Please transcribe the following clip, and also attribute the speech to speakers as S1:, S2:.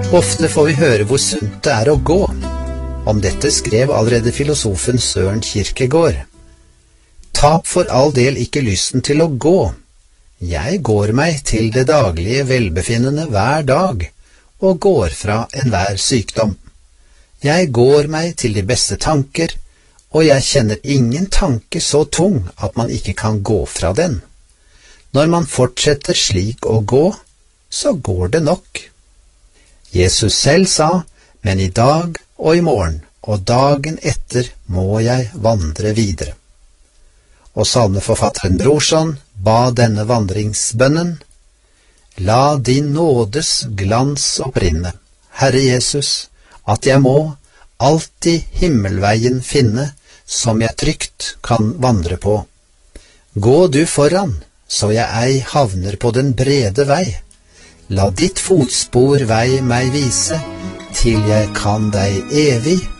S1: Ofte får vi høre hvor sunt det er å gå. Om dette skrev allerede filosofen Søren Kierkegaard. Tap for all del ikke lysten til å gå. Jeg går meg til det daglige velbefinnende hver dag, og går fra enhver sykdom. Jeg går meg til de beste tanker, og jeg kjenner ingen tanke så tung at man ikke kan gå fra den. Når man fortsetter slik å gå, så går det nok. Jesus selv sa, men i dag og i morgen og dagen etter må jeg vandre videre. Og salmeforfatteren Brorson ba denne vandringsbønnen: La din nådes glans opprinne, Herre Jesus, at jeg må alltid himmelveien finne, som jeg trygt kan vandre på. Gå du foran, så jeg ei havner på den brede vei. La ditt fotspor vei meg vise, til jeg kan deg evig